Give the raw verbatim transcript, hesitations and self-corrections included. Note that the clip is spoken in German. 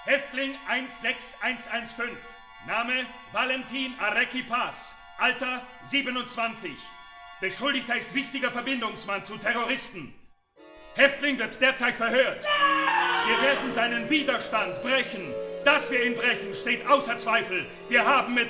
Häftling eins sechs eins eins fünf. Name Valentin Arecki Paz. Alter siebenundzwanzig. Beschuldigter ist wichtiger Verbindungsmann zu Terroristen. Häftling wird derzeit verhört. Wir werden seinen Widerstand brechen. Dass wir ihn brechen, steht außer Zweifel. Wir haben mit